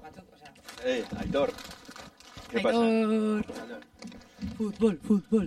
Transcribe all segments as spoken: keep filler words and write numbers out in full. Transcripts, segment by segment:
Ei, Aitor. ¿Qué pasa? Aitor. Fútbol, fútbol.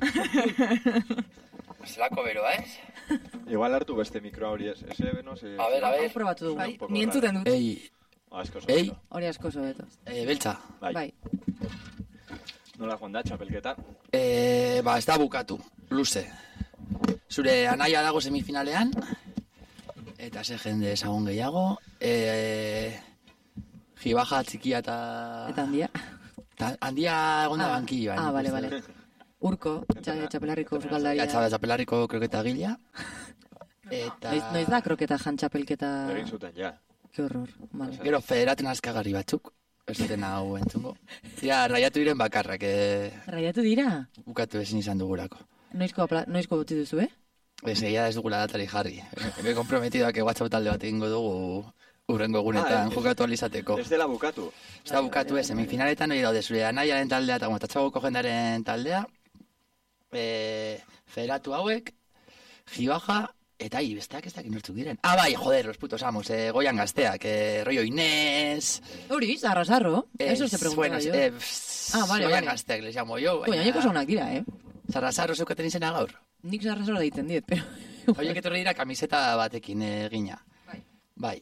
Zelako beroa, ez? Igual hartu beste mikro hori ez. Ese, no sé... A ver, a ver. Hau probatu dugu. Bai, ni entzuten dut. Ei, Asko Ei. sobeto. Hori asko sobeto. eh, beltza. Bai. Bai. Nola joan da, txapelketan? Eh, ba, ez da bukatu, luze. Zure anaia dago semifinalean, eta ze jende ezagun gehiago. Eh, Jibaja txikia eta... Eta handia. Ta, handia egon da bankilloan. Ah, bale, bale. Urko, txa- txapelarriko sukaldaria. Eta txapelarriko kroketa gila. Eta... Noiz, noiz da kroketa jantxapelketa... Egin zuten, ja. Ke horror, vale. Gero federaten azkagarri batzuk. Ez duten hau entzungo. Ja, raiatu diren bakarrak, eh, Raiatu dira? bukatu ezin izan dugulako. Noizko, apla- noizko buti duzu, eh? Ez egia ez dugula datari jarri. Ebe komprometidoak WhatsApp talde bat egingo dugu urrengo egunetan Ah, eh. jokatu alizateko. Ez dela bukatu. Ez da bukatu ez, semifinaletan hori daude zure anaiaren taldea eta gomatatxagoko jendaren taldea. E, federatu hauek, Jibaja, eta hi, besteak ez dakit nortzuk diren. Ah, bai, joder, los putos amos, eh, Goian gazteak, eh, rollo Inés... Hori, zarra, zarro. Eso se preguntaba bueno, yo. Eh, pff, Ah, vale, Goian vale. gazteak, les llamo yo. Koña, oieko zaunak dira, eh? Zarrazarro zeukaten izena gaur. Nik zarra zarra deiten diet, pero... Oiek etorri dira kamiseta batekin egina. Bai. Bai.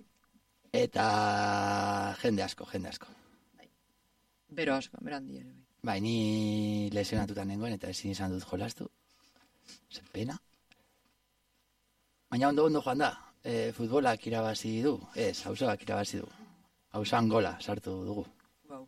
Eta jende asko, jende asko. Bero asko, bero handi ere. bai. Bai, ni lesionatuta nengoen eta ezin izan dut jolastu. Zer pena. Baina ondo ondo joan da. E, futbolak irabazi du. Ez, hausoak irabazi du. Hausoan gola sartu dugu. Wow.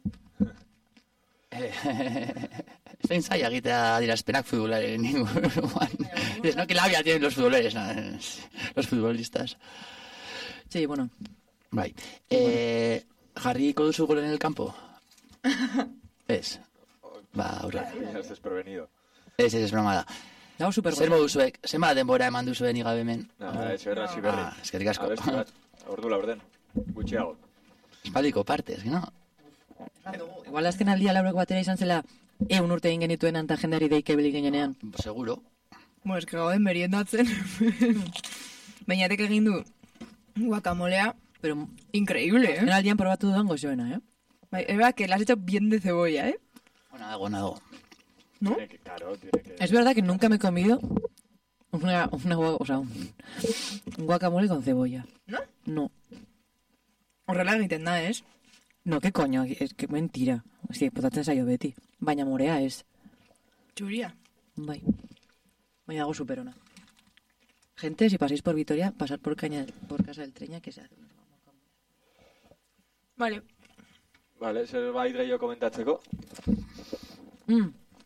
Zein zaila egitea adierazpenak futbolaren inguruan. Es no que labia tienen los futboleros, no, los futbolistas. Sí, bueno. Bai. Eh, jarriko duzu golen en el campo? Ez. Ba, aurrera. Ya estás prevenido. Ez, ez, ez broma da. Dago super Zer moduzuek, zenba denbora eman duzuen igabe hemen? Nada, ez berra, berri. Ah, eskerrik asko. Abesti bat, ordu laurden. Gutxiago. Espaldiko partez, no? Igual azken aldia laurek batera izan zela eun urte egin genituen anta jendari deike bilik genean. Seguro. Bueno, eske gauden meriendatzen. Bainatek egin du guacamolea, Pero increíble, azken eh? aldian probatu dudan gozoena, eh? Bai, es verdad que le has hecho bien de cebolla, eh? Bueno, dago, dago. ¿No? Tiene que, claro, tiene que... Es verdad que nunca me he comido una, una gua- o sea, un, un guacamole con cebolla. ¿No? No. Horrela egiten da, ez? No, qué coño, es que mentira. Sí, potatzen zaio beti. Baina morea ez. Txuria. Bai. Baina dago superona. Gente, si pasáis por Vitoria, pasar por caña, por Casa del Treña, que se hace unos guacamoles. Vale. Vale, zerbait gehiago komentatzeko. Mm.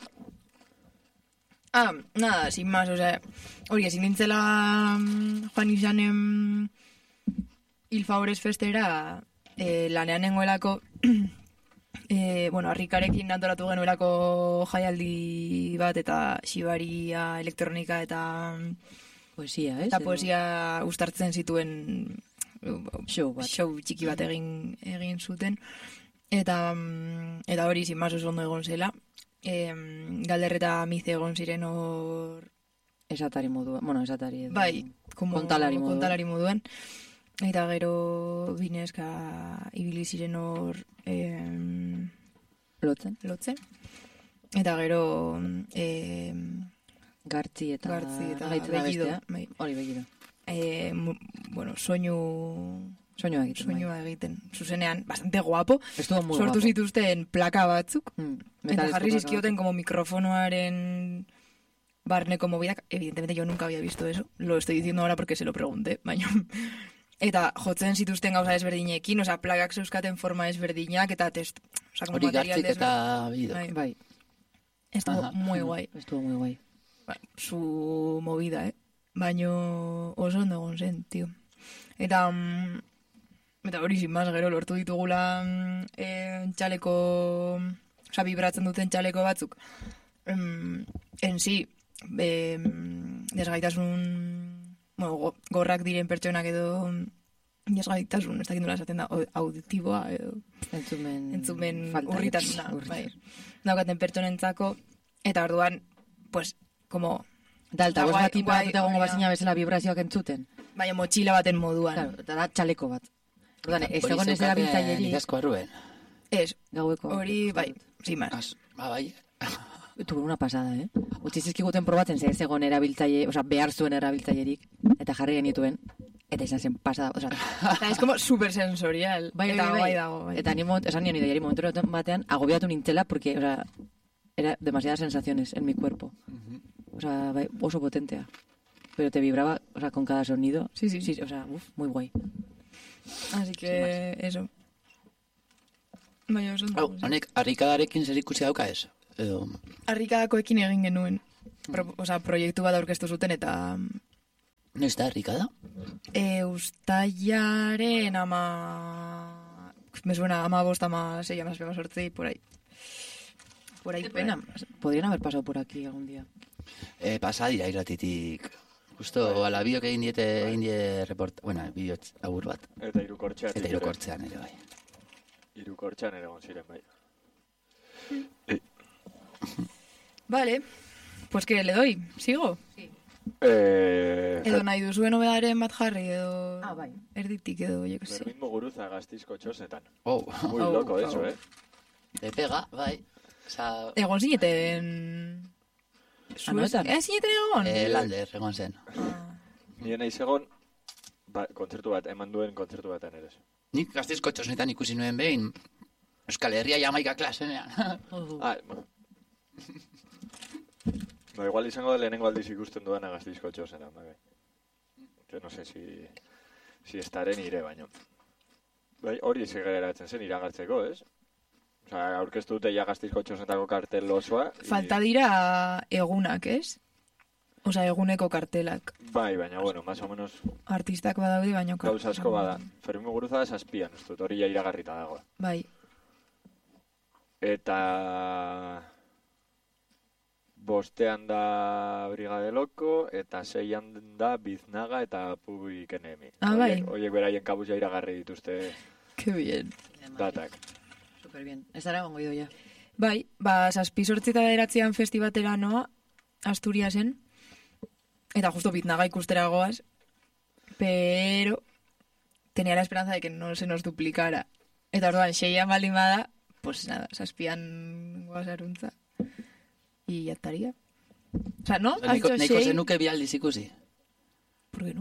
Ah, nada, sin más, o sea, hori ezin nintzela mm, joan izanen Il Favores festera eh, lanean nengoelako eh, bueno, Arrikarekin antolatu genuelako jaialdi bat eta xibaria, elektronika eta Poesia, ez? eta poesia uztartzen zituen Show bat. show txiki bat egin egin zuten eta mm, eta hori sin más oso ondo egon zela. Eh, Galder eta Mize egon ziren hor Esatari modua. Bueno, esatari edo. bai, como kontalari moduan. kontalari moduan. Eta gero bineska ibili ziren hor em, Lotzen. lotzen. Eta gero eh, Gartzi eta... Gartzi eta gaitz da Bellido, bestea. bai. Hori begido. eh, mu- bueno, soinu Soinua egiten. soinua egiten. Zuzenean, bastante guapo. Estuvo muy Sortu guapo. zituzten plaka batzuk. Mm, Eta metalezko jarri plaka zizkioten como mikrofonoaren barneko movidak. Evidentemente yo nunca había visto eso. Lo estoy diciendo ahora porque se lo pregunté, baina... Eta jotzen zituzten gauza desberdinekin, osea, plakak zeuzkaten forma desberdinak, eta test... Osea, como Hori material gartzik eta bido. Bai. Bai. Estuvo Ajá. muy guay. Estuvo muy guay. Ba, su movida, eh? Baino oso ondo egon zen, tío. Eta... mm, eta hori, sin más, gero lortu ditugula mm, eh, txaleko... Osea, vibratzen duten txaleko batzuk. Mm, en sí, eh, desgaitasun... Bueno, go, gorrak diren pertsonak edo desgaitasun, ez dakit nola esaten da, au- auditiboa edo Entzumen... entzumen falta. urritasuna, bai. Urritasuna. Daukaten pertsonentzako, eta orduan, pues, como... Eta altavoz Guai, bati guai, paratuta gongo hori da. bazina bezala vibrazioak entzuten. Baina motxila baten moduan. Claro, eta da txaleko bat. Orduan, ez Hori egon ez dela zeukaten biltzaileri... Iazko arruen. Ez, Gaueko. hori, bai, sin más. Az, ba, bai. Tuve una pasada, eh? Utsi zizkiguten probatzen zer zegoen erabiltzaile, osea, behar zuen erabiltzailerik, eta jarri genituen, eta izan zen pasada, osea, Eta es como super sensorial. bai, eta bai, bai bai. dago, bai. Eta ni mont, esan nion ideiari momentu batean, agobiatu nintzela, porque, osea, era demasiadas sensaciones en mi cuerpo. O sea, bai, oso potentea. Pero te vibraba, o sea, con cada sonido. Sí, sí. Sí, o sea, uf, muy guay. Así que, eso. Bai, oso ondo. Hau, honek, harrikadarekin zer ikusi dauka ez? Edo, Harrikadakoekin egin genuen. Pro, osea, proiektu bat aurkeztu zuten eta noiz da harrikada? e, ustailaren ama... Me suena ama bost, ama sei, ama zazpi, ama sortzi, por ahí. Por ahí, Qué por ahí. pena. Podrían haber pasado por aquí algún día. E, pasa dira irratitik. Justo, ala, bideok egin diete, egin die report... Bueno, bideo labur bat. Eta irukortxean. Eta irukortzean ere, bai. Irukortxean ere egon ziren, bai. Vale, pues que le doy, sigo. Eh, Edo nahi duzuen obedaren bat jarri, edo... Ah, bai. Erditik edo, jo que sé. Fermín Muguruza Gastizko txosetan. Oh, Muy Oh, loco oh. eso, eh? de pega, bai. Osa, Egon zineten... Anoetan? Eh, zineten egon? eh, Lander, egon zen. Ah. Nire nahi egon, ba, kontzertu bat, eman duen kontzertu batean ere. Nik gaztizko txosnetan ikusi nuen behin, Euskal Herria Jamaika klasenean. Ah, bueno. No, igual izango da lehenengo aldiz ikusten duana Gastizko txosetan, bai. Yo no sé si, si estaré nire, baino. Bai, hori segeratzen zen iragartzeko, ez? Osa, aurkeztu dute ja Gastizko txosetako kartel osoa. y- Falta dira egunak, ez? Osa, eguneko kartelak. Bai, baina, bueno, más o menos Artistak badaude, baino... kar- gauza asko bada. Fermín Muguruza da zazpian, ez dut, hori ja iragarrita dago. Bai. Eta bostean da Brigade Loko, eta seian da Biznaga eta Public Enemy. Ah, bai. Horiek- Horiek beraien kabuz ja iragarri dituzte Que bien. datak. Super bien. Ez dara gongo ya. Bai, ba, zazpi sortzi eta bederatzean festibatera noa, Asturiasen, eta justo Biznaga ikustera goaz, pero tenía la esperanza de que no se nos duplicara. Eta orduan, seian baldin bada, pues nada, zazpian goaz aruntza. Y ya estaría. O sea, ¿no? Has Neko, dicho neko sei, zenuke bi aldiz ikusi. ¿por qué no?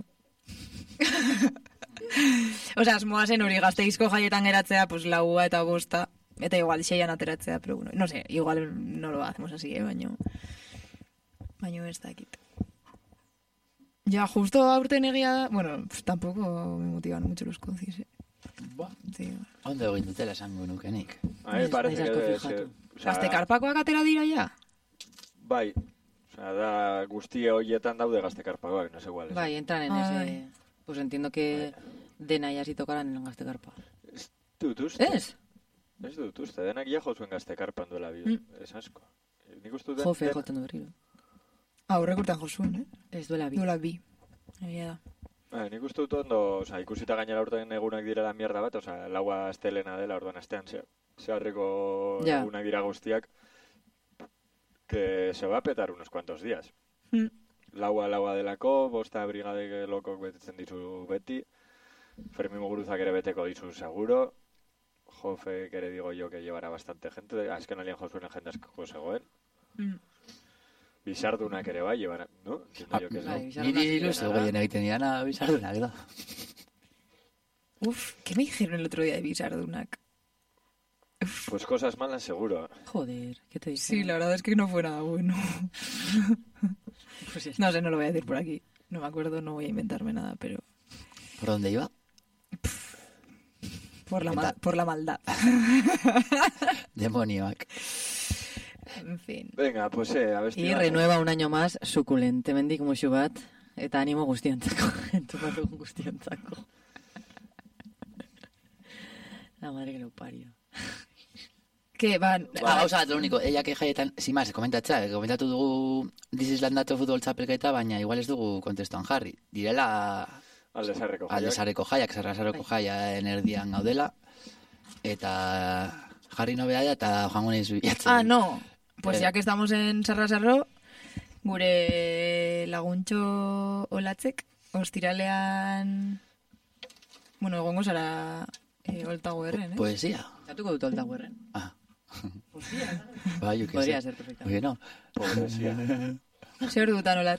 O sea, asmoa zen hori Gasteizko jaietan geratzea, pues laua eta bosta, eta igual seian ateratzea, pero bueno, no sé, igual no lo hacemos así, eh, baino... Baino ez dakit. Ya, justo aurten egia da, bueno, pues tampoco me motivan mucho los concis, eh. Ba, Sí. ondo egin dutela esango nukenik. A mí me Ez- parece ez que asko debe fijatu. ser... o sea, Gaztekarpakoak atera dira ja? Bai. Osea, da guztie horietan daude Gaztekarpakoak, no sé cuál es. Bai, entran en Ah, ese... Pues entiendo que dena ya si tocaran en Gaztekarpa. Ez dut uste. Ez? Ez dut uste, denak ja jo zuen Gaztekarpan duela bi. Mm. Ez asko. Nik uste dut... Jofe, den- joten du berriro. Aurrek urtean jo zuen, eh? Ez duela bi. Duela bi. Egia da. Eh, nik uste dut ondo, oza, ikusita gainera urten egunak direla mierda bat, oza, laua astelena dela, orduan astean ze, zeharreko Ja. egunak dira guztiak, que se va a petar unos cuantos días. Mm. Laua, laua delako, bosta Brigade Lokok betetzen dizu beti, Fermín Muguruzak ere beteko dizu seguro, Jofe, ere digo yo que llevará bastante gente, azken alian jo zuen jende asko zegoen, Mm. Bizardunak ere bai, llevará, ¿no? Entiendo yo que Bai, no. bizardunak Niri direla. iluso gehien egiten diana bizardunak da. Uf, ¿qué me dijeron el otro día de Bizardunak? Pues cosas malas seguro. Joder, ¿qué te dice? Sí, la verdad es que no fue nada bueno. Pues ya está. No sé, no lo voy a decir por aquí. No me acuerdo, no voy a inventarme nada, pero... Por dónde iba? Por la, mal- Eta- por la maldad. Demonioak. En fin. Venga, pues eh, a ver si... Y renueva un año más suculente mendik musu bat, eta animo guztientzako, entzuma dugun guztientzako. La madre que lo parió. Que van... Ba, gauza bat, lo único, eiak jaietan, sin más, komentatza, komentatu dugu This is Landato futbol txapelketa, baina igual ez dugu kontestuan jarri. Direla Alde zarreko jaiak. aldezareko jaiak, sarrazareko jaia erdian gaudela, eta jarri nobea da, eta joango nahiz bilatzen. Ah, no. Pues Eh. ya que estamos en Sarrasarro, gure laguntxo olatzek, ostiralean... Bueno, egongo zara eh, oltago erren, eh? Poesia. Botatuko dut Old Towerren. Ah. Hostia, Bai, yo qué podría sé. ser perfecta. Oye, no. Pobrezia. Zer dutan olat.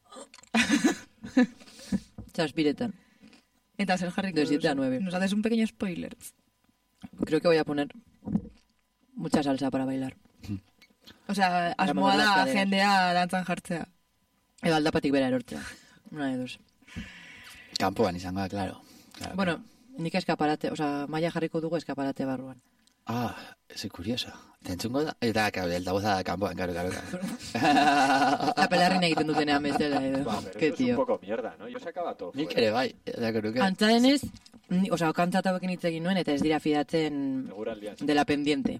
Zazpiretan. Eta zer jarriko De siete a nueve. Nos haces un pequeño spoiler. Creo que voy a poner mucha salsa para bailar. O sea, Para asmoa mover las da caderas. jendea dantzan jartzea. Edo aldapatik bera erortzea. Una de dos. Kanpoan izango da, claro. claro. Bueno, nik eskaparate, o sea, maia jarriko dugu eskaparate barruan. Ah, ese curioso. Te entzungo da. Eta, claro, el dagoza da kanpoan, claro, claro. La pelarrin egiten dutenean bezala edo. Ba, pero Qué eso es un tío. poco mierda, ¿no? Yo sacaba todo Nik fuera. ere bai. Eta, creo que... Antza denez, ni- o sea, kantzat hauekin hitz egin nuen eta ez dira fidatzen Eguraldian. de la pendiente.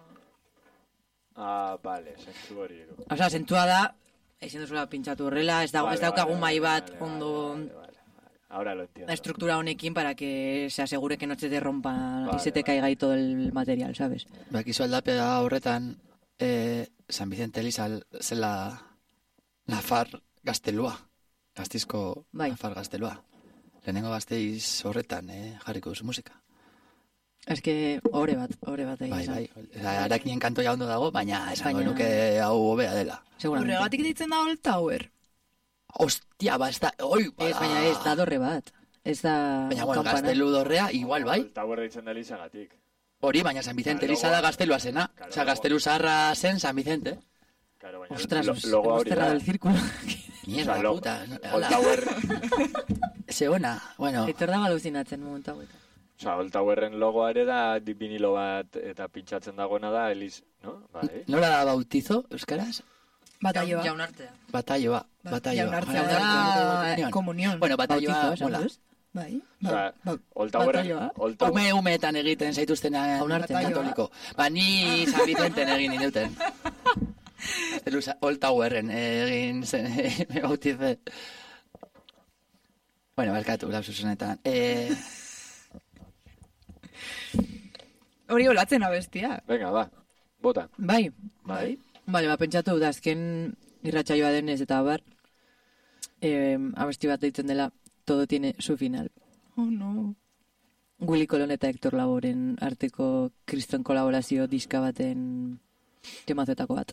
Ah, vale, sentzu hori. du. O sea, zentua da, ezin duzula pintxatu horrela, ez, dago, Vale, ez daukagun vale, mai vale, bat vale, ondo vale, vale, vale. Ahora lo entiendo. la estructura honekin para que se asegure que no se te rompa Vale, y se te vale. caiga ahí todo el material, ¿sabes? Bakizu aldapea horretan, eh, San Vicente Eliza zela Nafar gaztelua. Gaztizko Bai. Nafar gaztelua. Lehenengo gazteiz horretan, eh, jarriko duzu musika. Es que ore bat, ore bat egin Bai, esan. bai. Eta Arakinen kantoia ondo dago, baina esango Baina- nuke hau hobea dela. Seguramente. Horregatik deitzen da Old Tower. Hostia, ba, ez da... Oi, Ez, baina ez, da dorre bat. Ez da Baina, bueno, kampana. gaztelu dorrea, igual, bai. El Tower deitzen da Elizagatik. Hori, baina San Vicente Claro, Eliza da logoa. gaztelua zena. Claro, Osea, logoa. gaztelu zaharra zen San Vicente. Claro, baina Ostras, lo- pues, logo hemos hori cerrado da. el círculo. Mierda, O sea, lo- puta. no- Old ala. Tower, Ze ona, bueno. Aitor dago alucinatzen momentu hauetan. o sea, Old Towerren logoa ere da di- vinilo bat eta pintxatzen dagoena da Eliz, no? Bai. Nola da bautizo, euskaraz? Batalloa. Jaunartea. Batalloa, Ba- batalloa. jaunartzea Baina, da komunión. komunión. Bueno, batalloa, Bautizo, esan mola. duz? Bai. O sea, ba- Old Towerren, batalloa. Old Tower, Ume umeetan egiten zaituztenean Jaunartea. katoliko. Ba, ni San Vicenten egin inuten. Gaztelu za- Old Towerren egin zen, me bautize. Bueno, barkatu, lapsus honetan. Eh, Hori olatzen abestia. venga, ba, bota. Bai, Bai. Bale, ba, pentsatu dut azken irratsaioa denez eta bar, eh, abesti bat deitzen dela Todo tiene su final. Oh, no. Willy Colon eta Hector Lavoren arteko kriston kolaborazio diska baten temazoetako bat.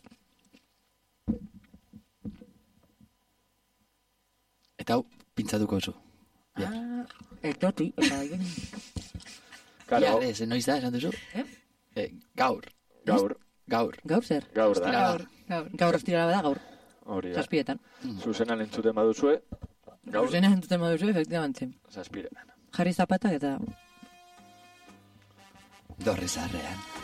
eta hau, pintzatuko zu. Ah, etoti, oza, Claro, Bihar, ez, noiz da, esan duzu? Eh? Eh, gaur, gaur, gaur. gaur zer? gaur da. Ostira. Gaur, gaur. Gaur ostirala bada, gaur, Hori da. zazpietan. Zuzenan entzuten baduzue, gaur, Zuzena entzuten baduzu, efectivamente. zazpiretan. Jarri zapatak eta Dorre zarrean.